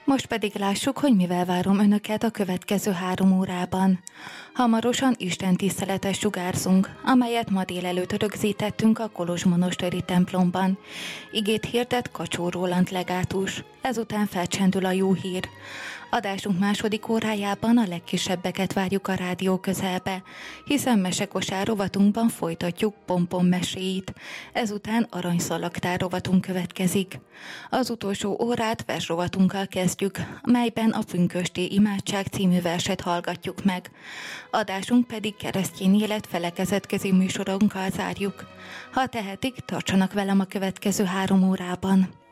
Most pedig lássuk, hogy mivel várom önöket a következő 3 órában. Hamarosan istentiszteletet sugárzunk, amelyet ma délelőtt rögzítettünk a kolozsmonosteri templomban. Igét hirdet Kacsó Róland legátus, ezután felcsendül a jó hír. Adásunk második órájában a legkisebbeket várjuk a rádió közelbe, hiszen mesekosár rovatunkban folytatjuk Pompom meséit, ezután aranyszalaktár rovatunk következik. Az utolsó órát versrovatunkkal kezdjük, melyben a Pünkösdi imádság című verset hallgatjuk meg. Adásunk pedig keresztény élet felekezetközi műsorunkkal zárjuk. Ha tehetik, tartsanak velem a következő 3 órában.